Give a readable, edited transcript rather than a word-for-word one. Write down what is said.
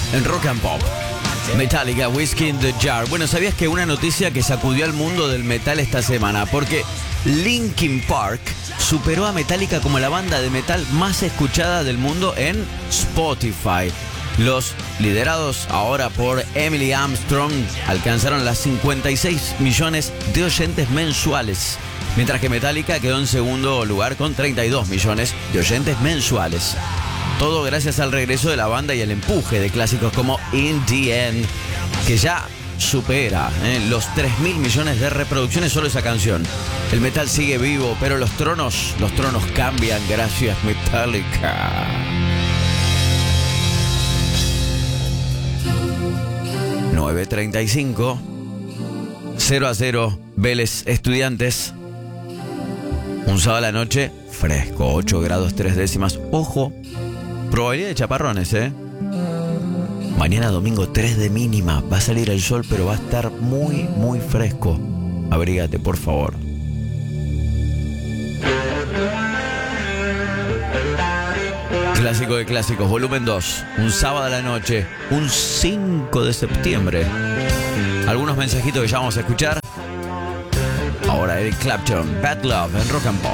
en Rock and Pop. Metallica, Whiskey in the Jar. Bueno, ¿sabías que una noticia que sacudió al mundo del metal esta semana? Porque Linkin Park superó a Metallica como la banda de metal más escuchada del mundo en Spotify. Los liderados ahora por Emily Armstrong alcanzaron las 56 millones de oyentes mensuales, mientras que Metallica quedó en segundo lugar con 32 millones de oyentes mensuales. Todo gracias al regreso de la banda y el empuje de clásicos como In the End, que ya supera los 3.000 millones de reproducciones solo esa canción. El metal sigue vivo, pero los tronos cambian gracias a Metallica. .35, 0-0, Vélez Estudiantes. Un sábado a la noche, fresco, 8 grados 3 décimas. Ojo, probabilidad de chaparrones, Mañana domingo 3 de mínima. Va a salir el sol, pero va a estar muy, muy fresco. Abrígate, por favor. Clásico de clásicos, volumen 2. Un sábado a la noche, un 5 de septiembre. Algunos mensajitos que ya vamos a escuchar. Ahora Eric Clapton, Bad Love en Rock and Pop.